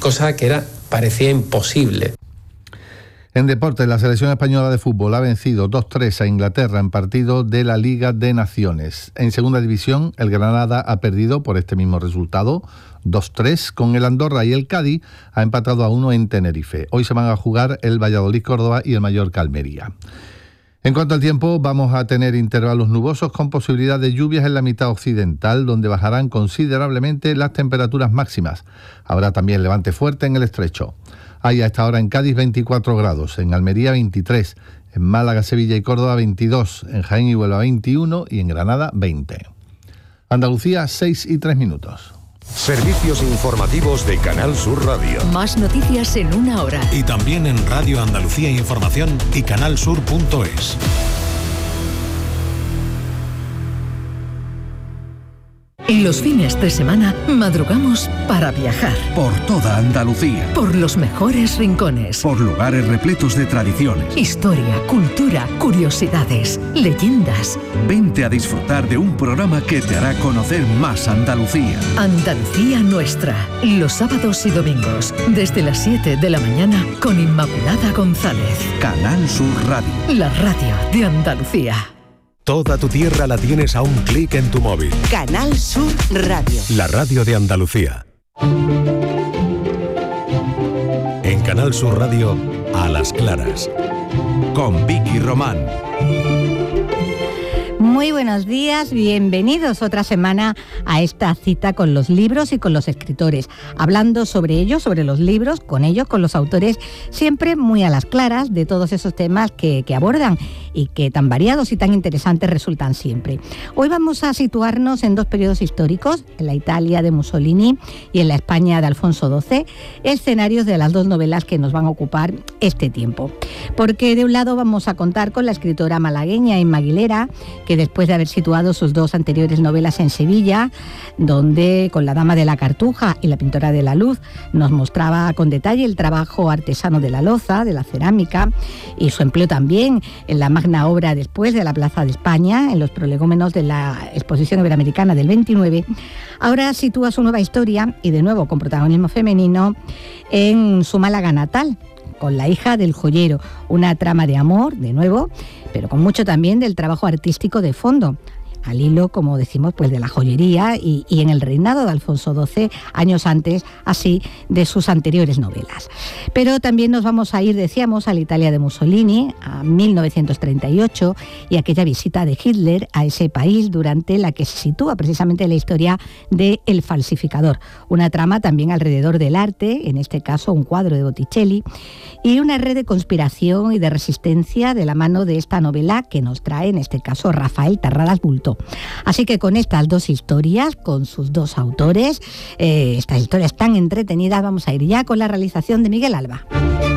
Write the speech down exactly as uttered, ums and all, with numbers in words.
cosa que era, parecía imposible. En deportes, la selección española de fútbol ha vencido dos tres a Inglaterra en partido de la Liga de Naciones. En segunda división, el Granada ha perdido por este mismo resultado, dos tres, con el Andorra, y el Cádiz ha empatado a uno en Tenerife. Hoy se van a jugar el Valladolid-Córdoba y el Mallorca-Almería. En cuanto al tiempo, vamos a tener intervalos nubosos con posibilidad de lluvias en la mitad occidental, donde bajarán considerablemente las temperaturas máximas. Habrá también levante fuerte en el estrecho. Hay a esta hora en Cádiz veinticuatro grados, en Almería veintitrés, en Málaga, Sevilla y Córdoba veintidós, en Jaén y Huelva veintiuno y en Granada veinte. Andalucía, seis y tres minutos. Servicios informativos de Canal Sur Radio. Más noticias en una hora. Y también en Radio Andalucía Información y canalsur punto es. Los fines de semana madrugamos para viajar. Por toda Andalucía. Por los mejores rincones. Por lugares repletos de tradiciones. Historia, cultura, curiosidades, leyendas. Vente a disfrutar de un programa que te hará conocer más Andalucía. Andalucía Nuestra. Los sábados y domingos, desde las siete de la mañana, con Inmaculada González. Canal Sur Radio. La radio de Andalucía. Toda tu tierra la tienes a un clic en tu móvil. Canal Sur Radio. La radio de Andalucía. En Canal Sur Radio, a las claras. Con Vicky Román. Muy buenos días, bienvenidos otra semana a esta cita con los libros y con los escritores, hablando sobre ellos, sobre los libros, con ellos, con los autores, siempre muy a las claras de todos esos temas que, que abordan y que tan variados y tan interesantes resultan siempre. Hoy vamos a situarnos en dos periodos históricos, en la Italia de Mussolini y en la España de Alfonso doce, escenarios de las dos novelas que nos van a ocupar este tiempo. Porque de un lado vamos a contar con la escritora malagueña Inma Aguilera, que después de haber situado sus dos anteriores novelas en Sevilla, donde con La Dama de la Cartuja y La Pintora de la Luz nos mostraba con detalle el trabajo artesano de la loza, de la cerámica, y su empleo también en la magna obra después de la Plaza de España, en los prolegómenos de la Exposición Iberoamericana del veintinueve, ahora sitúa su nueva historia, y de nuevo con protagonismo femenino, en su Málaga natal, con La hija del joyero, una trama de amor, de nuevo, pero con mucho también del trabajo artístico de fondo, al hilo, como decimos, pues de la joyería y, y en el reinado de Alfonso doce, años antes, así, de sus anteriores novelas. Pero también nos vamos a ir, decíamos, a la Italia de Mussolini, a mil novecientos treinta y ocho, y aquella visita de Hitler a ese país durante la que se sitúa precisamente la historia de El falsificador, una trama también alrededor del arte, en este caso un cuadro de Botticelli, y una red de conspiración y de resistencia de la mano de esta novela que nos trae, en este caso, Rafael Terradas Bulto. Así que con estas dos historias, con sus dos autores, eh, estas historias tan entretenidas, vamos a ir ya con la realización de Miguel Alba.